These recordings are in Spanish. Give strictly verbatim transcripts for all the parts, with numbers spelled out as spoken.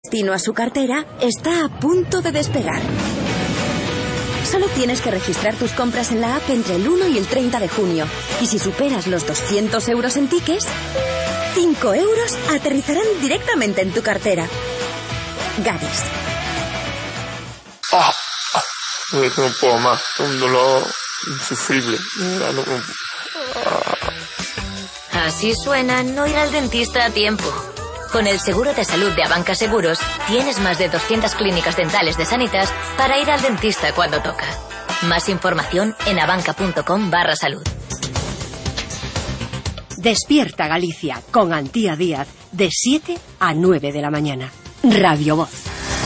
Destino a su cartera está a punto de despegar. Solo tienes que registrar tus compras en la app entre el uno y el treinta de junio. Y si superas los doscientos euros en tickets, cinco euros aterrizarán directamente en tu cartera. Gadis. Ah, no puedo más. Un dolor insufrible. Así suena no ir al dentista a tiempo. Con el seguro de salud de Abanca Seguros, tienes más de doscientas clínicas dentales de Sanitas para ir al dentista cuando toca. Más información en abanca.com barra salud. Despierta Galicia con Antía Díaz de siete a nueve de la mañana. Radio Voz.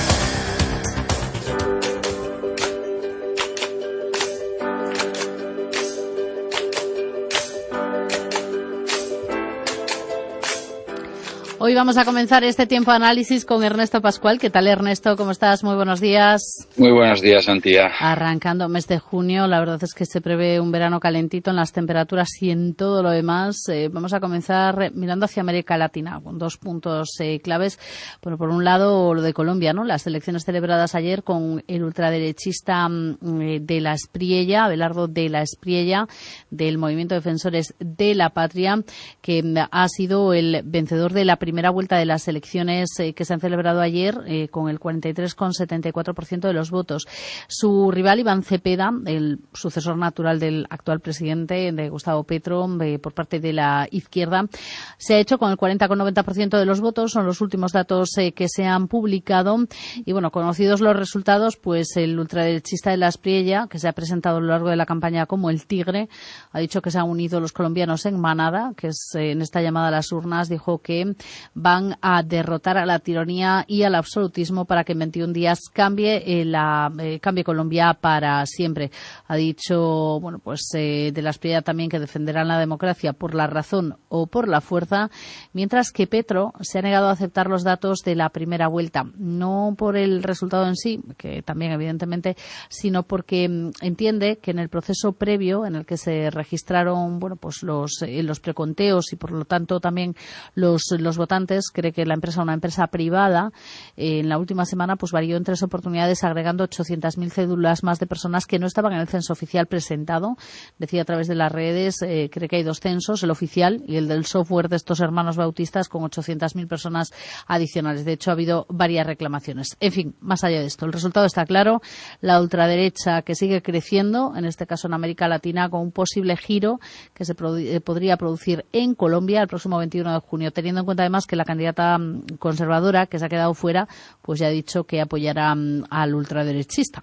Hoy vamos a comenzar este tiempo de análisis con Ernesto Pascual. ¿Qué tal, Ernesto? ¿Cómo estás? Muy buenos días. Muy buenos días, Antía. Arrancando mes de junio, la verdad es que se prevé un verano calentito en las temperaturas y en todo lo demás. Eh, vamos a comenzar mirando hacia América Latina, con dos puntos eh, claves. Bueno, por un lado, lo de Colombia, ¿no? Las elecciones celebradas ayer con el ultraderechista eh, de la Espriella, Abelardo de la Espriella, del Movimiento Defensores de la Patria, que ha sido el vencedor de la primera vuelta de las elecciones eh, que se han celebrado ayer eh, con el cuarenta y tres coma setenta y cuatro por ciento de los votos. Su rival, Iván Cepeda, el sucesor natural del actual presidente, de Gustavo Petro, eh, por parte de la izquierda, se ha hecho con el cuarenta coma noventa por ciento de los votos. Son los últimos datos eh, que se han publicado. Y bueno, conocidos los resultados, pues el ultraderechista de la Espriella, que se ha presentado a lo largo de la campaña como el tigre, ha dicho que se han unido los colombianos en manada, que es eh, en esta llamada a las urnas, dijo que van a derrotar a la tiranía y al absolutismo para que en veintiún días cambie eh, la eh, cambie Colombia para siempre. Ha dicho, bueno, pues eh, de la Espriella también que defenderán la democracia por la razón o por la fuerza, mientras que Petro se ha negado a aceptar los datos de la primera vuelta, no por el resultado en sí, que también evidentemente, sino porque mm, entiende que en el proceso previo en el que se registraron, bueno, pues los eh, los preconteos y por lo tanto también los los votantes, cree que la empresa, una empresa privada, eh, en la última semana pues varió en tres oportunidades agregando ochocientas mil cédulas más de personas que no estaban en el censo oficial presentado. Decía a través de las redes, eh, cree que hay dos censos, el oficial y el del software de estos hermanos bautistas, con ochocientas mil personas adicionales. De hecho, ha habido varias reclamaciones. En fin, más allá de esto, el resultado está claro. La ultraderecha que sigue creciendo, en este caso en América Latina, con un posible giro que se produ- eh, podría producir en Colombia el próximo veintiuno de junio, teniendo en cuenta además que la candidata conservadora que se ha quedado fuera, pues ya ha dicho que apoyará um, al ultraderechista.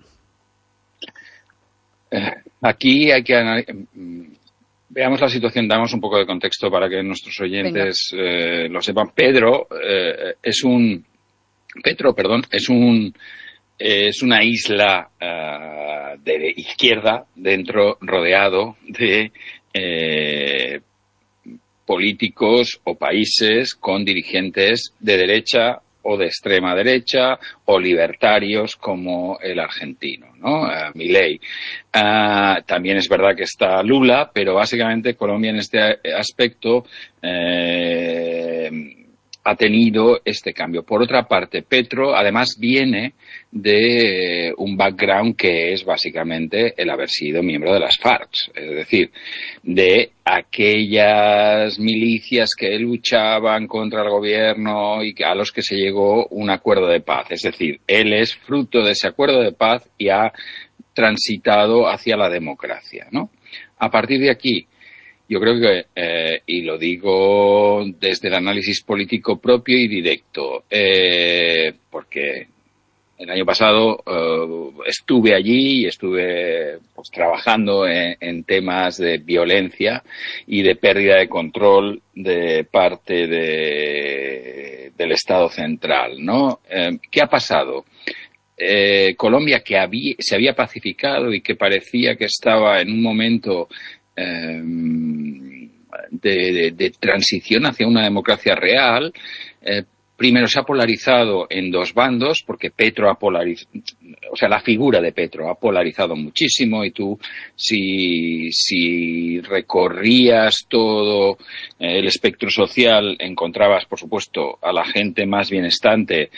Eh, aquí hay que analizar. Veamos la situación, damos un poco de contexto para que nuestros oyentes eh, lo sepan. Pedro eh, es un Petro, perdón, es un eh, es una isla uh, de izquierda dentro rodeado de eh, políticos o países con dirigentes de derecha o de extrema derecha o libertarios como el argentino, ¿no? Uh, Milei. Uh, también es verdad que está Lula, pero básicamente Colombia en este aspecto eh, ha tenido este cambio. Por otra parte, Petro además viene de un background que es básicamente el haber sido miembro de las FARC, es decir, de aquellas milicias que luchaban contra el gobierno y a los que se llegó un acuerdo de paz. Es decir, él es fruto de ese acuerdo de paz y ha transitado hacia la democracia, ¿no? A partir de aquí, yo creo que, eh, y lo digo desde el análisis político propio y directo, eh, porque el año pasado uh, estuve allí y estuve pues, trabajando en, en temas de violencia y de pérdida de control de parte de, del Estado central, ¿no? Eh, ¿Qué ha pasado? Eh, Colombia, que había, se había pacificado y que parecía que estaba en un momento eh, de, de, de transición hacia una democracia real, eh, primero se ha polarizado en dos bandos, porque Petro ha polarizado, o sea, la figura de Petro ha polarizado muchísimo, y tú, si, si recorrías todo el espectro social, encontrabas, por supuesto, a la gente más bienestante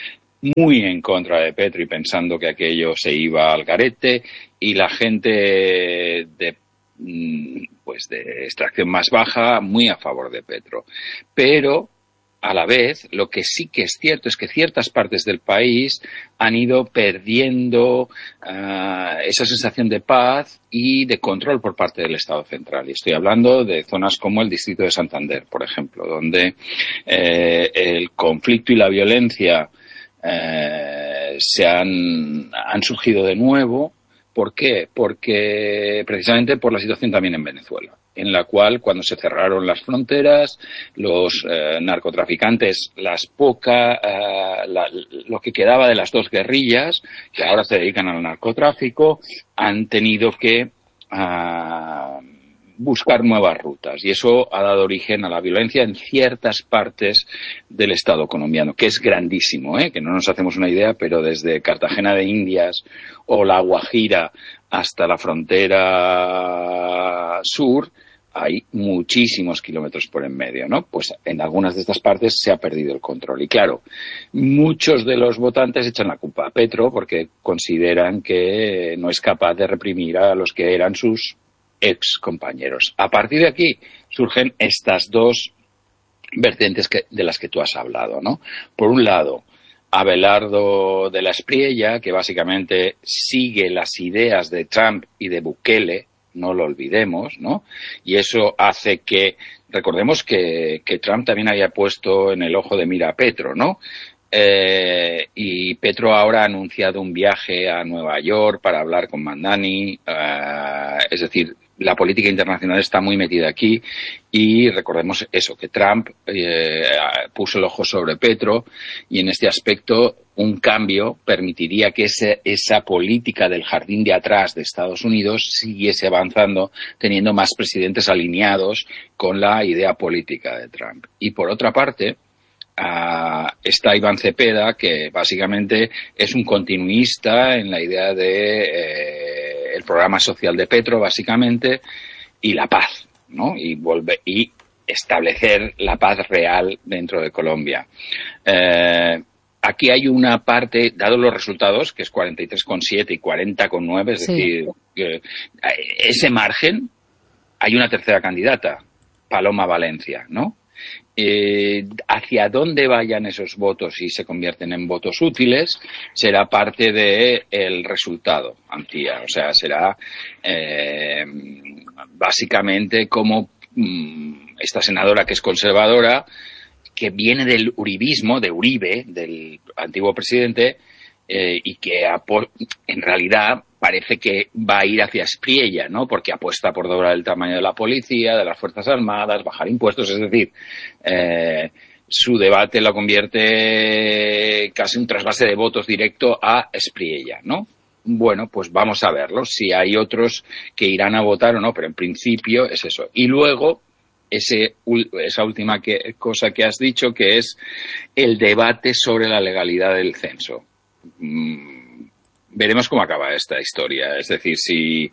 muy en contra de Petro y pensando que aquello se iba al garete, y la gente de pues de extracción más baja muy a favor de Petro. Pero a la vez, lo que sí que es cierto es que ciertas partes del país han ido perdiendo uh, esa sensación de paz y de control por parte del Estado central. Y estoy hablando de zonas como el distrito de Santander, por ejemplo, donde eh, el conflicto y la violencia eh, se han, han surgido de nuevo. ¿Por qué? Porque precisamente por la situación también en Venezuela, en la cual cuando se cerraron las fronteras, los eh, narcotraficantes, las pocas, eh, la, lo que quedaba de las dos guerrillas, que ahora se dedican al narcotráfico, han tenido que uh, buscar nuevas rutas. Y eso ha dado origen a la violencia en ciertas partes del Estado colombiano, que es grandísimo, ¿eh? Que no nos hacemos una idea, pero desde Cartagena de Indias o La Guajira hasta la frontera sur hay muchísimos kilómetros por en medio, ¿no? Pues en algunas de estas partes se ha perdido el control. Y claro, muchos de los votantes echan la culpa a Petro porque consideran que no es capaz de reprimir a los que eran sus ex compañeros. A partir de aquí surgen estas dos vertientes que, de las que tú has hablado, ¿no? Por un lado, Abelardo de la Espriella, que básicamente sigue las ideas de Trump y de Bukele, no lo olvidemos, ¿no? Y eso hace que, recordemos que, que Trump también había puesto en el ojo de mira a Petro, ¿no? Eh, y Petro ahora ha anunciado un viaje a Nueva York para hablar con Mandani, eh, es decir, la política internacional está muy metida aquí y recordemos eso, que Trump eh, puso el ojo sobre Petro y en este aspecto un cambio permitiría que ese, esa política del jardín de atrás de Estados Unidos siguiese avanzando teniendo más presidentes alineados con la idea política de Trump. Y por otra parte, Uh, está Iván Cepeda, que básicamente es un continuista en la idea de eh, el programa social de Petro, básicamente, y la paz, ¿no? Y volver y establecer la paz real dentro de Colombia. Eh, aquí hay una parte, dados los resultados, que es cuarenta y tres coma siete y cuarenta coma nueve, es sí. decir, eh, ese margen, hay una tercera candidata, Paloma Valencia, ¿no? Eh, hacia dónde vayan esos votos y se convierten en votos útiles será parte de el resultado, Antía. O sea, será eh, básicamente como mm, esta senadora que es conservadora, que viene del uribismo, de Uribe, del antiguo presidente, eh, y que en realidad parece que va a ir hacia Espriella, ¿no? Porque apuesta por doblar el tamaño de la policía, de las Fuerzas Armadas, bajar impuestos, es decir, eh, su debate lo convierte casi un trasvase de votos directo a Espriella, ¿no? Bueno, pues vamos a verlo, si hay otros que irán a votar o no, pero en principio es eso. Y luego, ese, esa última que, cosa que has dicho, que es el debate sobre la legalidad del censo. Mm, veremos cómo acaba esta historia, es decir, si,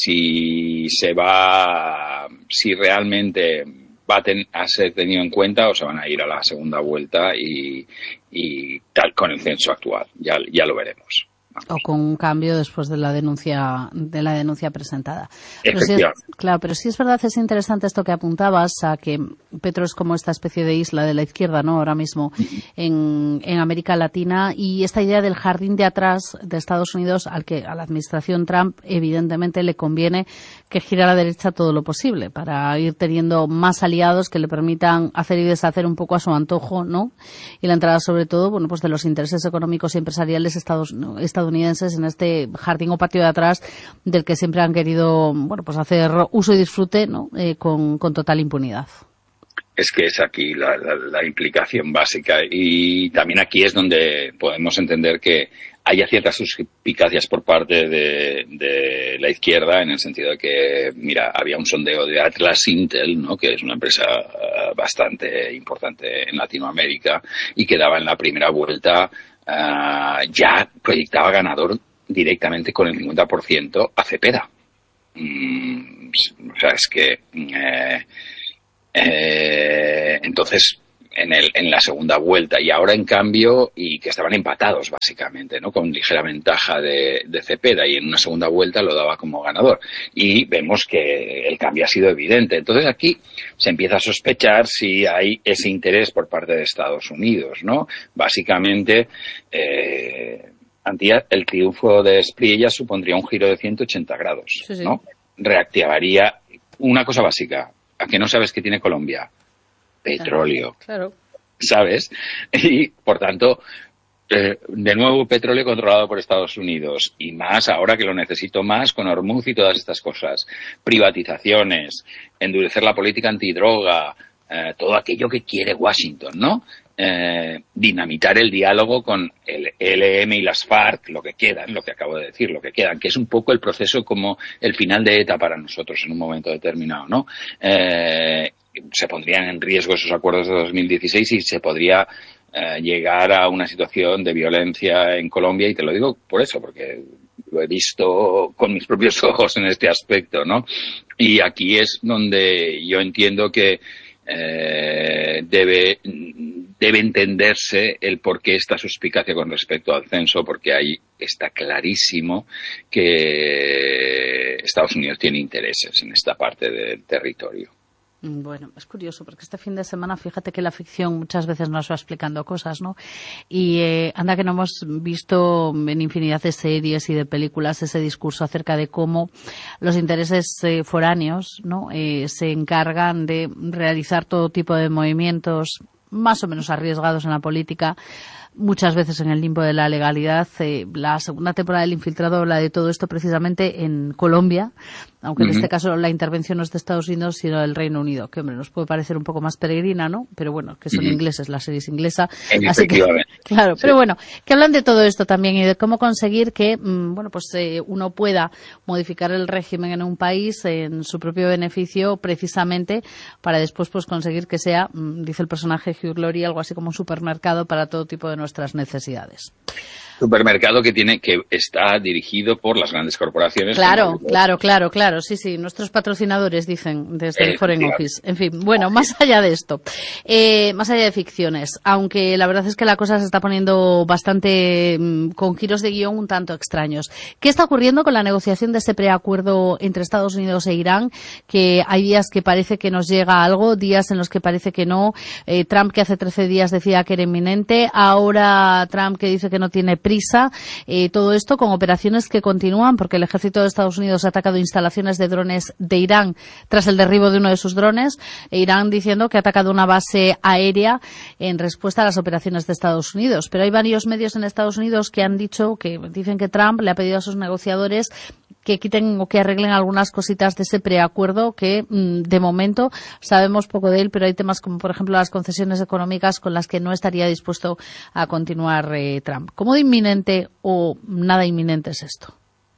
si se va, si realmente va a, ten, a ser tenido en cuenta o se van a ir a la segunda vuelta y, y tal con el censo actual, ya, ya lo veremos. O con un cambio después de la denuncia de la denuncia presentada. Pero sí es, claro, pero sí es verdad, es interesante esto que apuntabas, a que Petro es como esta especie de isla de la izquierda, ¿no? Ahora mismo en, en América Latina, y esta idea del jardín de atrás de Estados Unidos, al que a la administración Trump evidentemente le conviene que gire a la derecha todo lo posible para ir teniendo más aliados que le permitan hacer y deshacer un poco a su antojo, ¿no? Y la entrada sobre todo, bueno, pues de los intereses económicos y empresariales estados, no, estadounidenses en este jardín o patio de atrás del que siempre han querido, bueno, pues hacer uso y disfrute, ¿no? Eh, con, con total impunidad. Es que es aquí la, la, la implicación básica, y también aquí es donde podemos entender que haya ciertas suspicacias por parte de, de la izquierda, en el sentido de que, mira, había un sondeo de Atlas Intel, ¿no? Que es una empresa bastante importante en Latinoamérica y que daba en la primera vuelta Uh, ya proyectaba ganador directamente con el cincuenta por ciento a Cepeda. Mm, o sea, es que eh, eh, entonces en, el, en la segunda vuelta, y ahora en cambio, y que estaban empatados básicamente, ¿no? Con ligera ventaja de, de Cepeda, y en una segunda vuelta lo daba como ganador. Y vemos que el cambio ha sido evidente. Entonces aquí se empieza a sospechar si hay ese interés por parte de Estados Unidos, ¿no? Básicamente, eh, Antía, el triunfo de Espriella supondría un giro de ciento ochenta grados, sí, sí. ¿no? Reactivaría una cosa básica. ¿A que no sabes qué tiene Colombia? Petróleo. Claro. ¿Sabes? Y, por tanto, eh, de nuevo petróleo controlado por Estados Unidos. Y más ahora que lo necesito más con Hormuz y todas estas cosas. Privatizaciones, endurecer la política antidroga, eh, todo aquello que quiere Washington, ¿no? Eh, dinamitar el diálogo con el E L N y las FARC, lo que quedan, lo que acabo de decir, lo que quedan, que es un poco el proceso como el final de ETA para nosotros en un momento determinado, ¿no? Eh, se pondrían en riesgo esos acuerdos de dos mil dieciséis y se podría eh, llegar a una situación de violencia en Colombia, y te lo digo por eso, porque lo he visto con mis propios ojos en este aspecto, ¿no? Y aquí es donde yo entiendo que eh, debe debe entenderse el por qué esta suspicacia con respecto al censo, porque ahí está clarísimo que Estados Unidos tiene intereses en esta parte del territorio. Bueno, es curioso porque este fin de semana, fíjate que la ficción muchas veces nos va explicando cosas, ¿no? Y eh, anda que no hemos visto en infinidad de series y de películas ese discurso acerca de cómo los intereses eh, foráneos, ¿no? Eh, se encargan de realizar todo tipo de movimientos más o menos arriesgados en la política, muchas veces en el limbo de la legalidad. Eh, la segunda temporada del Infiltrado habla de todo esto precisamente en Colombia, aunque uh-huh. en este caso la intervención no es de Estados Unidos sino del Reino Unido, que hombre, nos puede parecer un poco más peregrina, ¿no? Pero bueno, que son uh-huh. ingleses, la serie es inglesa, así que claro, sí. Pero bueno, que hablan de todo esto también y de cómo conseguir que mmm, bueno, pues eh, uno pueda modificar el régimen en un país en su propio beneficio, precisamente para después pues conseguir que sea, mmm, dice el personaje Hugh Laurie, algo así como un supermercado para todo tipo de nuestras necesidades. Supermercado que tiene que está dirigido por las grandes corporaciones. Claro, claro, claro, claro, sí, sí, nuestros patrocinadores dicen desde el Foreign Office. En fin, bueno, más allá de esto, eh, más allá de ficciones, aunque la verdad es que la cosa se está poniendo bastante mmm, con giros de guión un tanto extraños. ¿Qué está ocurriendo con la negociación de ese preacuerdo entre Estados Unidos e Irán? Que hay días que parece que nos llega algo, días en los que parece que no. Eh, Trump, que hace trece días decía que era inminente, ahora Trump que dice que no tiene prisa, eh, todo esto con operaciones que continúan porque el ejército de Estados Unidos ha atacado instalaciones de drones de Irán tras el derribo de uno de sus drones, e Irán diciendo que ha atacado una base aérea en respuesta a las operaciones de Estados Unidos. Pero hay varios medios en Estados Unidos que han dicho, que dicen que Trump le ha pedido a sus negociadores que quiten o que arreglen algunas cositas de ese preacuerdo que mmm, de momento sabemos poco de él, pero hay temas como por ejemplo las concesiones económicas con las que no estaría dispuesto a continuar eh, Trump. ¿Cómo de inminente o nada inminente es esto?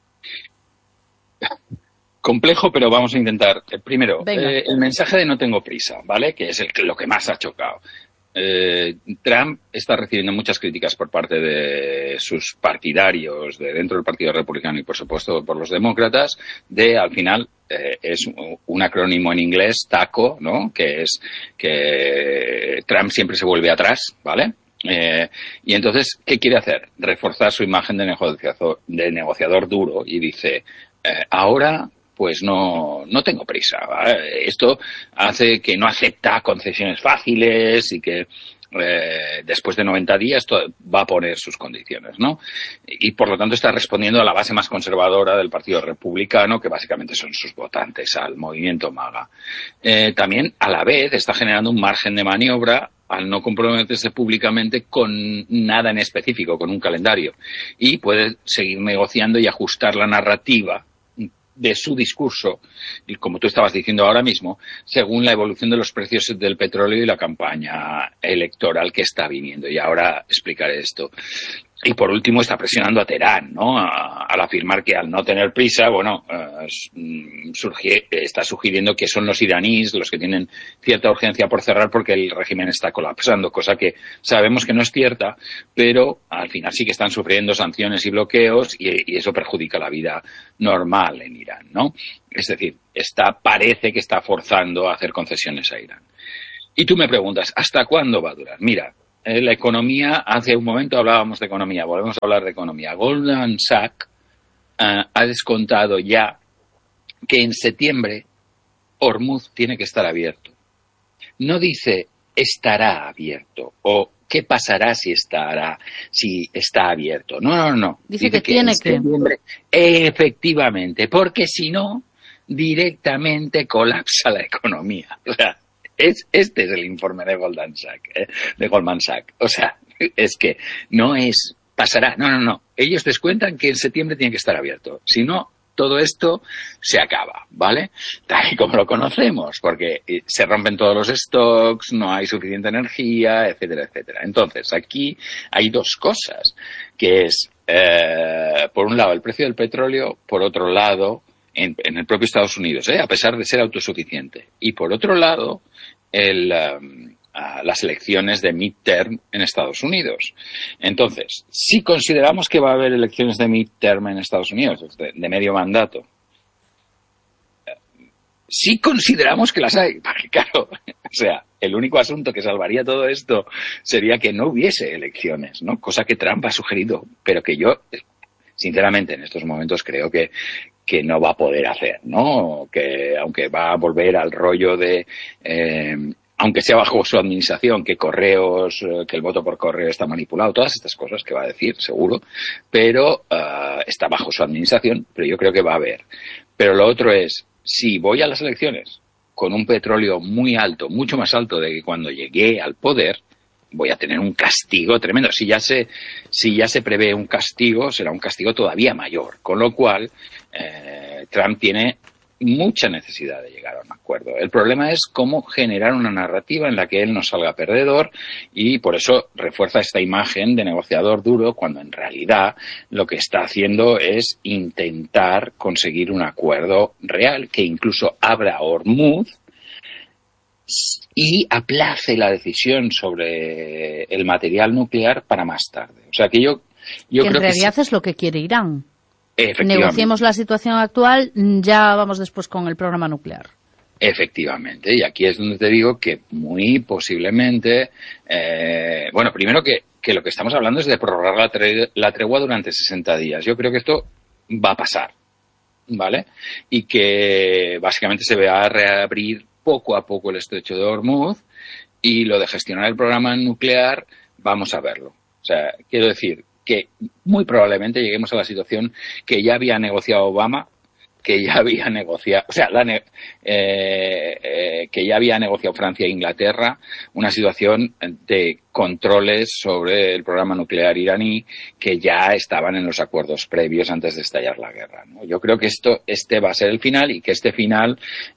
Complejo, pero vamos a intentar. Primero, eh, el mensaje de no tengo prisa, ¿vale? Que es el, lo que más ha chocado. Eh, Trump está recibiendo muchas críticas por parte de sus partidarios de dentro del Partido Republicano y por supuesto por los demócratas, de al final eh, es un acrónimo en inglés, TACO, ¿no? Que es que Trump siempre se vuelve atrás, ¿vale? Eh, y entonces, ¿qué quiere hacer? Reforzar su imagen de negociador, de negociador duro, y dice, eh, ahora pues no, no tengo prisa, ¿vale? Esto hace que no acepta concesiones fáciles y que eh, después de noventa días va a poner sus condiciones, ¿no? Y por lo tanto está respondiendo a la base más conservadora del Partido Republicano, que básicamente son sus votantes, al movimiento MAGA. Eh, también, a la vez, está generando un margen de maniobra al no comprometerse públicamente con nada en específico, con un calendario. Y puede seguir negociando y ajustar la narrativa de su discurso, y como tú estabas diciendo ahora mismo, según la evolución de los precios del petróleo y la campaña electoral que está viniendo. Y ahora explicaré esto. Y por último está presionando a Teherán, ¿no? A, al afirmar que al no tener prisa, bueno, eh, surgi, está sugiriendo que son los iraníes los que tienen cierta urgencia por cerrar porque el régimen está colapsando, cosa que sabemos que no es cierta, pero al final sí que están sufriendo sanciones y bloqueos y, y eso perjudica la vida normal en Irán, ¿no? Es decir, está, parece que está forzando a hacer concesiones a Irán. Y tú me preguntas, ¿hasta cuándo va a durar? Mira, eh, la economía, hace un momento hablábamos de economía, volvemos a hablar de economía. Goldman Sachs uh, ha descontado ya que en septiembre Hormuz tiene que estar abierto. No dice estará abierto o qué pasará si estará, si está abierto. No, no, no. Dice, dice que, que tiene que. Efectivamente, porque si no, directamente colapsa la economía. O sea, es, este es el informe de Goldman Sachs, ¿eh? de Goldman Sachs. O sea, es que no es pasará. No, no, no. Ellos descuentan que en septiembre tiene que estar abierto. Si no, todo esto se acaba, ¿vale? Tal y como lo conocemos, porque se rompen todos los stocks, no hay suficiente energía, etcétera, etcétera. Entonces, aquí hay dos cosas, que es, eh, por un lado, el precio del petróleo, por otro lado, en, en el propio Estados Unidos, ¿eh? a pesar de ser autosuficiente, y por otro lado, el... Um, a las elecciones de midterm en Estados Unidos. Entonces, si consideramos que va a haber elecciones de midterm en Estados Unidos, de, de medio mandato, si consideramos que las hay, porque claro, o sea, el único asunto que salvaría todo esto sería que no hubiese elecciones, ¿no? Cosa que Trump ha sugerido, pero que yo, sinceramente, en estos momentos creo que que no va a poder hacer, ¿no? Que aunque va a volver al rollo de eh, aunque sea bajo su administración, que correos, que el voto por correo está manipulado, todas estas cosas que va a decir, seguro, pero uh, está bajo su administración, pero yo creo que va a haber. Pero lo otro es, si voy a las elecciones con un petróleo muy alto, mucho más alto de que cuando llegué al poder, voy a tener un castigo tremendo. Si ya se, si ya se prevé un castigo, será un castigo todavía mayor, con lo cual eh, Trump tiene mucha necesidad de llegar a un acuerdo. El problema es cómo generar una narrativa en la que él no salga perdedor y por eso refuerza esta imagen de negociador duro cuando en realidad lo que está haciendo es intentar conseguir un acuerdo real que incluso abra Hormuz y aplace la decisión sobre el material nuclear para más tarde. O sea que yo, yo que creo en realidad que es lo que quiere Irán. Negociemos la situación actual, ya vamos después con el programa nuclear. Efectivamente, y aquí es donde te digo que muy posiblemente, eh, bueno, primero que, que lo que estamos hablando es de prorrogar la, tre- la tregua durante sesenta días. Yo creo que esto va a pasar, ¿vale? Y que básicamente se va a reabrir poco a poco el estrecho de Hormuz y lo de gestionar el programa nuclear, vamos a verlo. O sea, quiero decir que muy probablemente lleguemos a la situación que ya había negociado Obama, que ya había negociado, o sea, la ne- eh, eh, que ya había negociado Francia e Inglaterra, una situación de controles sobre el programa nuclear iraní que ya estaban en los acuerdos previos antes de estallar la guerra, ¿no? Yo creo que esto, este va a ser el final y que este final,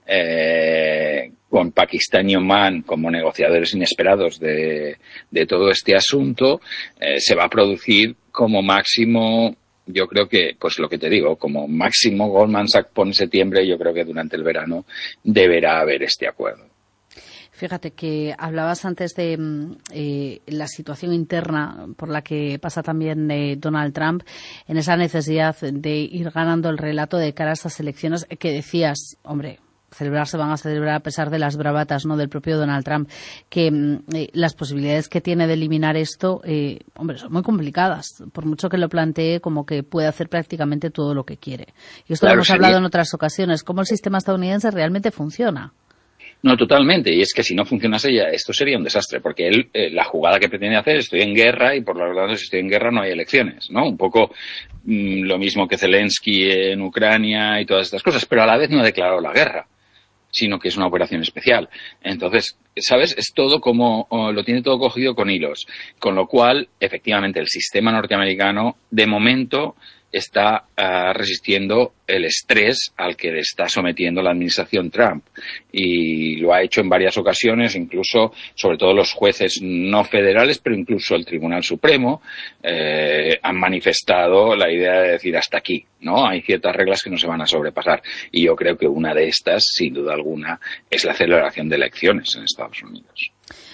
eh, con Pakistán y Omán como negociadores inesperados de, de todo este asunto, eh, se va a producir como máximo. Yo creo que, pues lo que te digo, como máximo Goldman Sachs pone septiembre, yo creo que durante el verano deberá haber este acuerdo. Fíjate que hablabas antes de eh, la situación interna por la que pasa también eh, Donald Trump, en esa necesidad de ir ganando el relato de cara a estas elecciones que decías, hombre, celebrar se van a celebrar a pesar de las bravatas, ¿no?, del propio Donald Trump, que eh, las posibilidades que tiene de eliminar esto, eh, hombre, son muy complicadas, por mucho que lo plantee como que puede hacer prácticamente todo lo que quiere. Y esto claro, lo hemos sería... hablado en otras ocasiones, cómo el sistema estadounidense realmente funciona. No, totalmente, y es que si no funcionase ya esto sería un desastre, porque él, eh, la jugada que pretende hacer, estoy en guerra y por lo tanto si estoy en guerra no hay elecciones, ¿no? Un poco mmm, lo mismo que Zelensky en Ucrania y todas estas cosas, pero a la vez no ha declarado la guerra, sino que es una operación especial. Entonces, ¿sabes? Es todo como, lo tiene todo cogido con hilos, con lo cual, efectivamente, el sistema norteamericano, de momento, está uh, resistiendo el estrés al que le está sometiendo la administración Trump. Y lo ha hecho en varias ocasiones, incluso, sobre todo los jueces no federales, pero incluso el Tribunal Supremo, eh, han manifestado la idea de decir hasta aquí, ¿no? Hay ciertas reglas que no se van a sobrepasar. Y yo creo que una de estas, sin duda alguna, es la celebración de elecciones en Estados Unidos.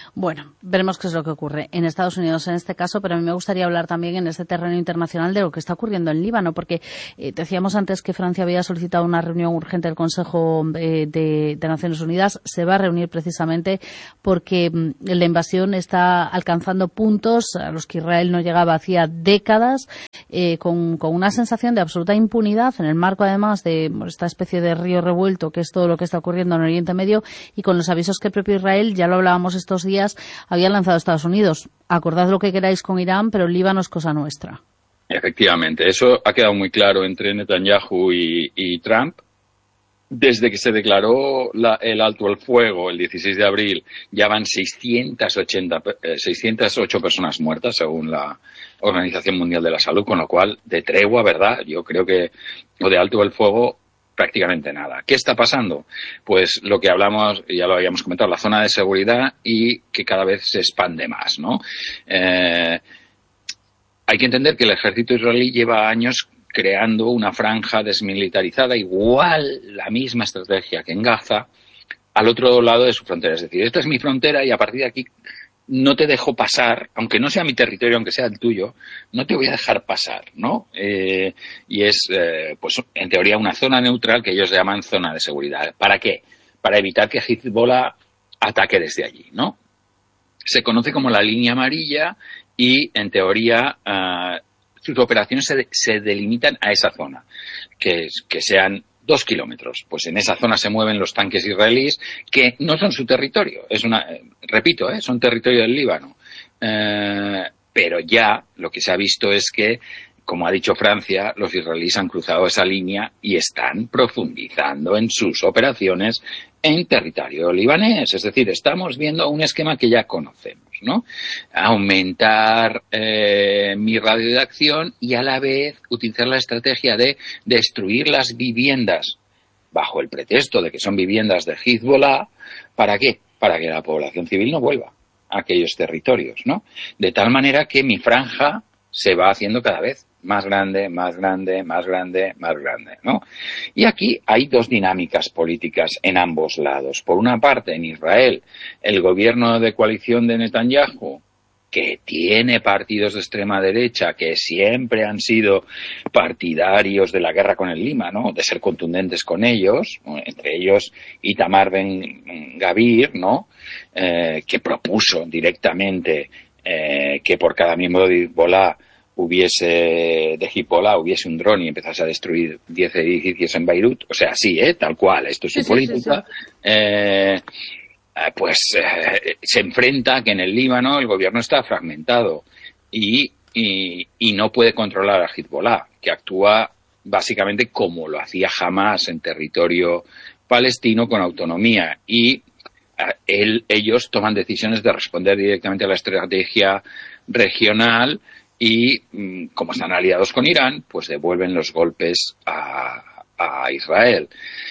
Bueno, veremos qué es lo que ocurre en Estados Unidos en este caso, pero a mí me gustaría hablar también en este terreno internacional de lo que está ocurriendo en Líbano, porque eh, decíamos antes que Francia había solicitado una reunión urgente del Consejo eh, de, de Naciones Unidas. Se va a reunir precisamente porque mm, la invasión está alcanzando puntos a los que Israel no llegaba hacía décadas, eh, con, con una sensación de absoluta impunidad en el marco además de bueno, esta especie de río revuelto que es todo lo que está ocurriendo en Oriente Medio, y con los avisos que el propio Israel, ya lo hablábamos estos días, había lanzado Estados Unidos. Acordad lo que queráis con Irán, pero el Líbano es cosa nuestra. Efectivamente, eso ha quedado muy claro entre Netanyahu y, y Trump. Desde que se declaró la, el alto al fuego el dieciséis de abril, ya van seiscientas ochenta, eh, seiscientas ocho personas muertas, según la Organización Mundial de la Salud, con lo cual, de tregua, ¿verdad? Yo creo que, o de alto al fuego, prácticamente nada. ¿Qué está pasando? Pues lo que hablamos, ya lo habíamos comentado, la zona de seguridad y que cada vez se expande más, ¿no? Eh, hay que entender que el ejército israelí lleva años creando una franja desmilitarizada, igual la misma estrategia que en Gaza, al otro lado de su frontera. Es decir, esta es mi frontera y a partir de aquí no te dejo pasar, aunque no sea mi territorio, aunque sea el tuyo, no te voy a dejar pasar, ¿no? Eh, y es, eh, pues, en teoría una zona neutral que ellos llaman zona de seguridad. ¿Para qué? Para evitar que Hezbollah ataque desde allí, ¿no? Se conoce como la línea amarilla y, en teoría, uh, sus operaciones se, de, se delimitan a esa zona, que, que sean dos kilómetros. Pues en esa zona se mueven los tanques israelíes, que no son su territorio. Es una, eh, repito, eh, son territorio del Líbano. Eh, pero ya lo que se ha visto es que, como ha dicho Francia, los israelíes han cruzado esa línea y están profundizando en sus operaciones en territorio libanés. Es decir, estamos viendo un esquema que ya conocemos, ¿no? Aumentar eh, mi radio de acción y a la vez utilizar la estrategia de destruir las viviendas bajo el pretexto de que son viviendas de Hezbollah. ¿Para qué? Para que la población civil no vuelva a aquellos territorios, ¿no? De tal manera que mi franja se va haciendo cada vez más grande, más grande, más grande, más grande, ¿no? Y aquí hay dos dinámicas políticas en ambos lados. Por una parte, en Israel, el gobierno de coalición de Netanyahu, que tiene partidos de extrema derecha que siempre han sido partidarios de la guerra con el Líbano, de ser contundentes con ellos, entre ellos Itamar Ben Gavir, ¿no? Eh, que propuso directamente eh, que por cada miembro de Hezbollah hubiese de Hezbollah hubiese un dron y empezase a destruir diez edificios en Beirut, o sea, sí, ¿eh? Tal cual, esto es su sí, política, sí, sí, sí. Eh, pues eh, se enfrenta a que en el Líbano el gobierno está fragmentado y, y, y no puede controlar a Hezbollah, que actúa básicamente como lo hacía Hamás en territorio palestino con autonomía, y eh, él, ellos toman decisiones de responder directamente a la estrategia regional. Y como están aliados con Irán, pues devuelven los golpes a, a Israel.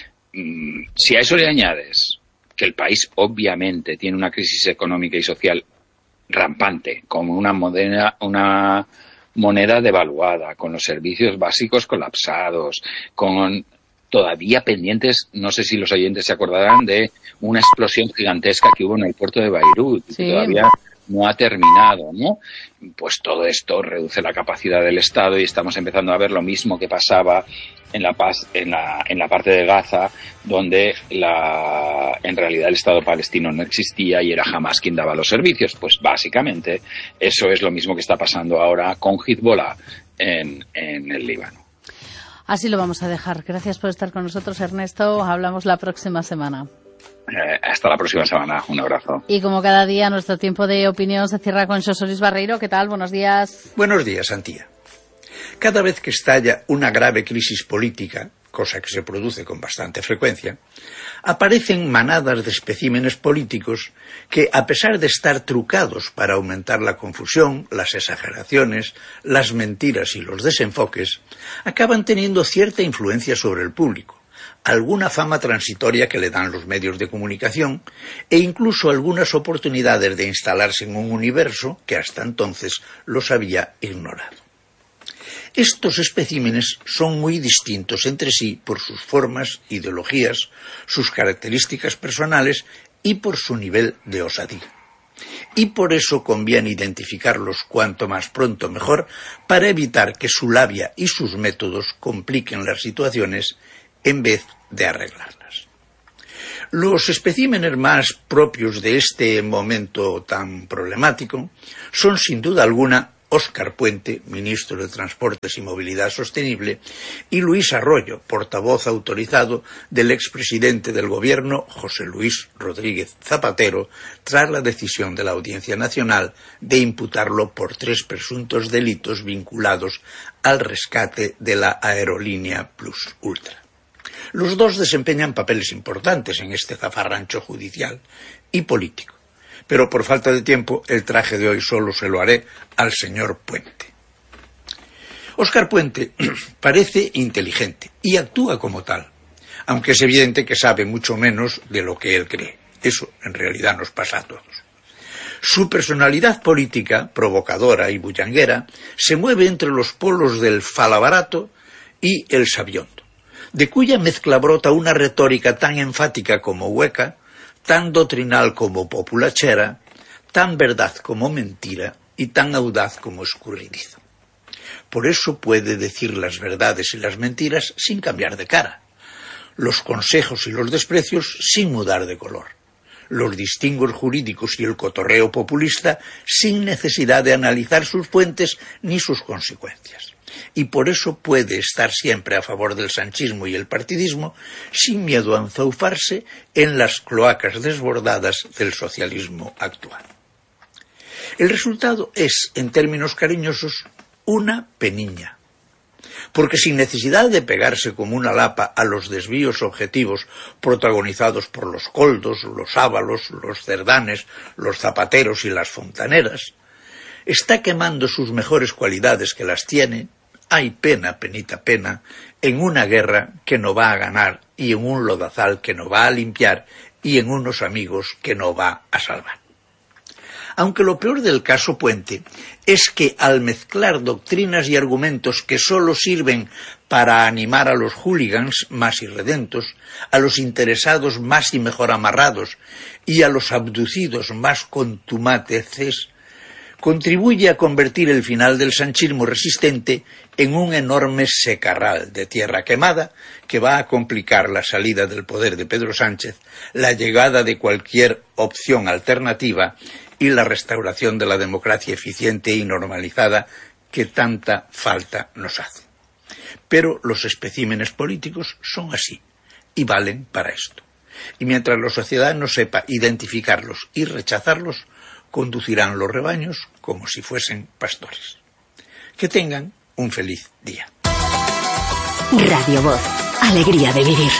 Si a eso le añades que el país obviamente tiene una crisis económica y social rampante, con una moneda, una moneda devaluada, con los servicios básicos colapsados, con todavía pendientes, no sé si los oyentes se acordarán de una explosión gigantesca que hubo en el puerto de Beirut, sí. que todavía no ha terminado, ¿no? Pues todo esto reduce la capacidad del Estado y estamos empezando a ver lo mismo que pasaba en la paz, en la, en la parte de Gaza, donde la, en realidad el Estado palestino no existía y era Hamás quien daba los servicios. Pues básicamente eso es lo mismo que está pasando ahora con Hezbollah en, en el Líbano. Así lo vamos a dejar. Gracias por estar con nosotros, Ernesto. Hablamos la próxima semana. Eh, hasta la próxima semana. Un abrazo. Y como cada día, nuestro tiempo de opinión se cierra con Xosé Luis Barreiro. ¿Qué tal? Buenos días. Buenos días, Antía. Cada vez que estalla una grave crisis política, cosa que se produce con bastante frecuencia, aparecen manadas de especímenes políticos que, a pesar de estar trucados para aumentar la confusión, las exageraciones, las mentiras y los desenfoques, acaban teniendo cierta influencia sobre el público, alguna fama transitoria que le dan los medios de comunicación e incluso algunas oportunidades de instalarse en un universo que hasta entonces los había ignorado. Estos especímenes son muy distintos entre sí por sus formas, ideologías, sus características personales y por su nivel de osadía. Y por eso conviene identificarlos cuanto más pronto mejor para evitar que su labia y sus métodos compliquen las situaciones en vez de arreglarlas. Los especímenes más propios de este momento tan problemático son sin duda alguna Óscar Puente, ministro de Transportes y Movilidad Sostenible, y Luis Arroyo, portavoz autorizado del expresidente del Gobierno, José Luis Rodríguez Zapatero, tras la decisión de la Audiencia Nacional de imputarlo por tres presuntos delitos vinculados al rescate de la aerolínea Plus Ultra. Los dos desempeñan papeles importantes en este zafarrancho judicial y político. Pero por falta de tiempo, el traje de hoy solo se lo haré al señor Puente. Óscar Puente parece inteligente y actúa como tal, aunque es evidente que sabe mucho menos de lo que él cree. Eso en realidad nos pasa a todos. Su personalidad política, provocadora y bullanguera, se mueve entre los polos del falabarato y el sabiondo, de cuya mezcla brota una retórica tan enfática como hueca, tan doctrinal como populachera, tan verdad como mentira y tan audaz como escurridizo. Por eso puede decir las verdades y las mentiras sin cambiar de cara, los consejos y los desprecios sin mudar de color, los distingos jurídicos y el cotorreo populista sin necesidad de analizar sus fuentes ni sus consecuencias. Y por eso puede estar siempre a favor del sanchismo y el partidismo, sin miedo a enzaufarse en las cloacas desbordadas del socialismo actual. El resultado es, en términos cariñosos, una peniña, porque sin necesidad de pegarse como una lapa a los desvíos objetivos protagonizados por los coldos, los ábalos, los cerdanes, los zapateros y las fontaneras, está quemando sus mejores cualidades que las tiene. Hay pena, penita pena, en una guerra que no va a ganar y en un lodazal que no va a limpiar y en unos amigos que no va a salvar. Aunque lo peor del caso Puente es que al mezclar doctrinas y argumentos que solo sirven para animar a los hooligans más irredentos, a los interesados más y mejor amarrados y a los abducidos más contumaces, contribuye a convertir el final del sanchismo resistente en un enorme secarral de tierra quemada que va a complicar la salida del poder de Pedro Sánchez, la llegada de cualquier opción alternativa y la restauración de la democracia eficiente y normalizada que tanta falta nos hace. Pero los especímenes políticos son así y valen para esto. Y mientras la sociedad no sepa identificarlos y rechazarlos, conducirán los rebaños como si fuesen pastores. Que tengan un feliz día. Radio Voz, alegría de vivir.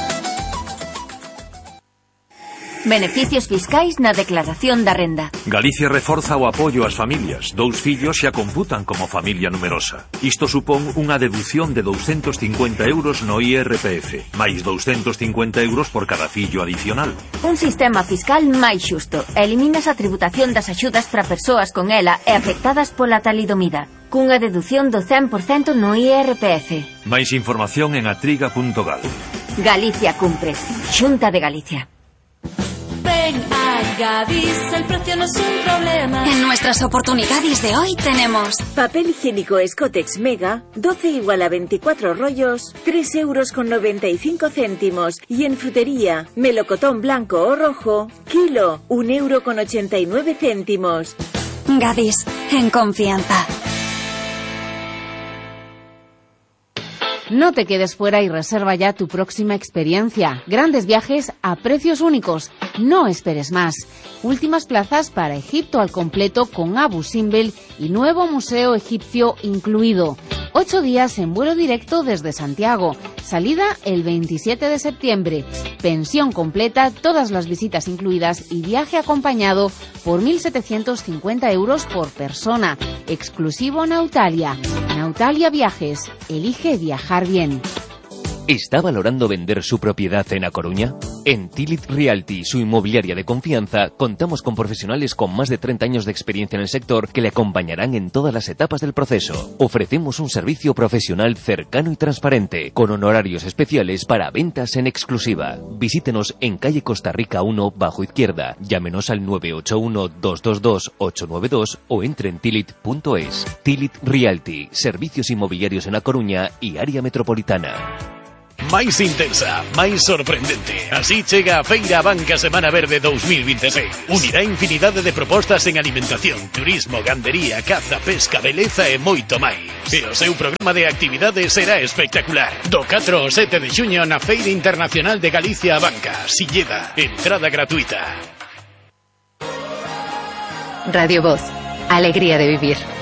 Beneficios fiscais na declaración da renda. Galicia reforza o apoio ás familias. Dous fillos xa computan como familia numerosa. Isto supón unha deducción de douscentos cincuenta euros no I R P F, máis douscentos cincuenta euros por cada fillo adicional. Un sistema fiscal máis xusto. Eliminas a tributación das axudas para persoas con ela e afectadas pola talidomida, cunha deducción do cen por cento no I R P F. Máis información en atriga punto gal. Galicia cumpre. Xunta de Galicia. Ven a Gadis, el precio no es un problema. En nuestras oportunidades de hoy tenemos papel higiénico Scotex Mega, doce igual a veinticuatro rollos, tres euros con noventa y cinco céntimos. Y en frutería, melocotón blanco o rojo, kilo, un euro con ochenta y nueve céntimos. Gadis, en confianza. No te quedes fuera y reserva ya tu próxima experiencia. Grandes viajes a precios únicos. No esperes más. Últimas plazas para Egipto al completo con Abu Simbel y nuevo museo egipcio incluido. Ocho días en vuelo directo desde Santiago. Salida el veintisiete de septiembre. Pensión completa, todas las visitas incluidas y viaje acompañado por mil setecientos cincuenta euros por persona. Exclusivo Nautalia. Nautalia Viajes. Elige viajar bien. ¿Está valorando vender su propiedad en A Coruña? En Tilit Realty, su inmobiliaria de confianza, contamos con profesionales con más de treinta años de experiencia en el sector que le acompañarán en todas las etapas del proceso. Ofrecemos un servicio profesional cercano y transparente, con honorarios especiales para ventas en exclusiva. Visítenos en calle Costa Rica uno, bajo izquierda. Llámenos al nueve ocho uno, dos dos dos, ocho nueve dos o entre en tilit punto es. Tilit Realty, servicios inmobiliarios en A Coruña y área metropolitana. Máis intensa, máis sorprendente. Así chega a Feira Banca Semana Verde dos mil veintiséis. Unirá infinidade de propostas en alimentación, turismo, gandería, caza, pesca, beleza e moito máis. E o seu programa de actividades será espectacular. Do catro ao sete de xuño na Feira Internacional de Galicia a Banca, Silleda. Entrada gratuita. Radio Voz. Alegría de vivir.